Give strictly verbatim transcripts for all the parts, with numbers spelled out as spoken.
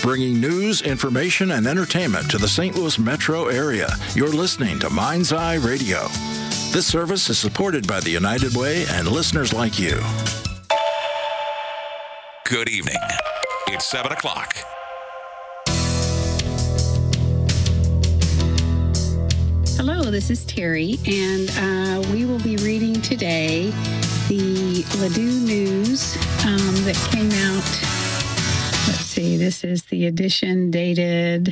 bringing news, information, and entertainment to the Saint Louis metro area. You're listening to Mind's Eye Radio. This service is supported by the United Way and listeners like you. Good evening. It's seven o'clock. Hello, this is Terry, and uh, we will be reading today the Ladue News um, that came out. Let's see, this is the edition dated,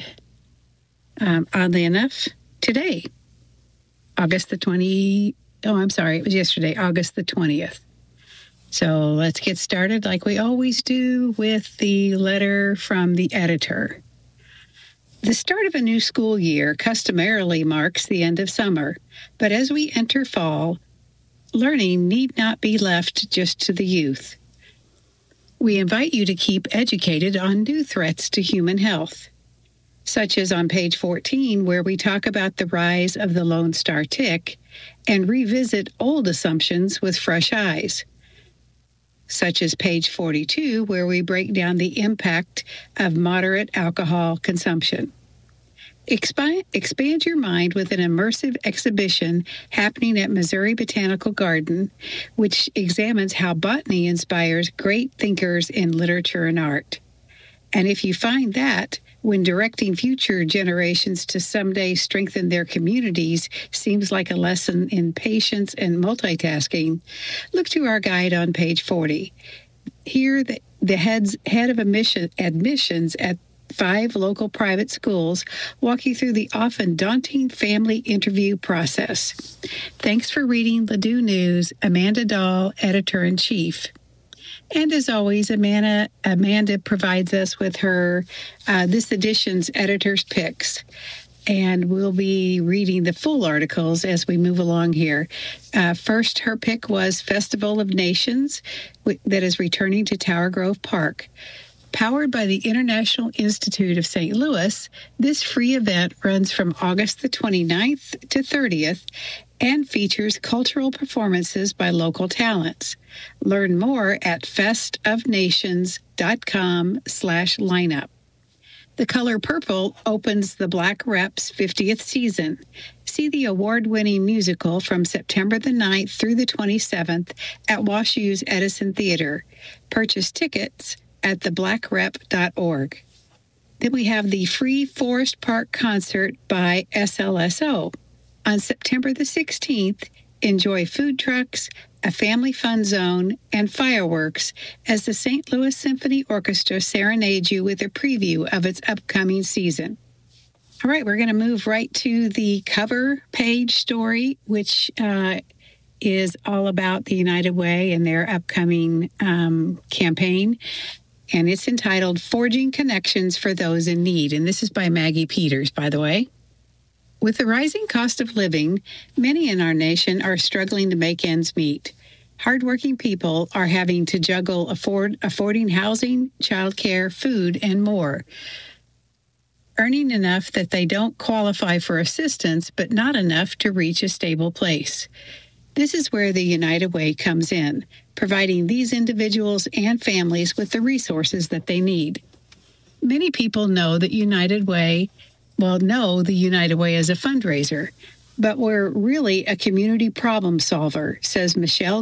um, oddly enough, today, August the twentieth. Oh, I'm sorry, it was yesterday, August the twentieth. So let's get started like we always do with the letter from the editor. The start of a new school year customarily marks the end of summer, but as we enter fall, learning need not be left just to the youth. We invite you to keep educated on new threats to human health, such as on page fourteen, where we talk about the rise of the Lone Star tick and revisit old assumptions with fresh eyes, such as page forty-two, where we break down the impact of moderate alcohol consumption. Expand, expand your mind with an immersive exhibition happening at Missouri Botanical Garden, which examines how botany inspires great thinkers in literature and art. And if you find that, when directing future generations to someday strengthen their communities seems like a lesson in patience and multitasking, look to our guide on page forty. Here, the, the heads, head of admission, admissions at five local private schools walk you through the often daunting family interview process. Thanks for reading Ladue News, Amanda Dahl, Editor-in-Chief. And as always, Amanda, Amanda provides us with her, uh, this edition's editor's picks. And we'll be reading the full articles as we move along here. Uh, first, her pick was Festival of Nations, that is returning to Tower Grove Park. Powered by the International Institute of Saint Louis, this free event runs from August the twenty-ninth to thirtieth and features cultural performances by local talents. Learn more at festofnations.com slash lineup. The Color Purple opens the Black Reps fiftieth season. See the award-winning musical from September the ninth through the twenty-seventh at Wash U's Edison Theater. Purchase tickets at the black rep dot org. Then we have the free Forest Park concert by S L S O. On September the sixteenth, enjoy food trucks, a family fun zone, and fireworks as the Saint Louis Symphony Orchestra serenades you with a preview of its upcoming season. All right, we're going to move right to the cover page story, which uh, is all about the United Way and their upcoming um, campaign. And it's entitled Forging Connections for Those in Need. And this is by Maggie Peters, by the way. With the rising cost of living, many in our nation are struggling to make ends meet. Hardworking people are having to juggle afford, affording housing, childcare, food, and more. Earning enough that they don't qualify for assistance, but not enough to reach a stable place. This is where the United Way comes in, providing these individuals and families with the resources that they need. Many people know that United Way, well, know the United Way as a fundraiser, but we're really a community problem solver, says Michelle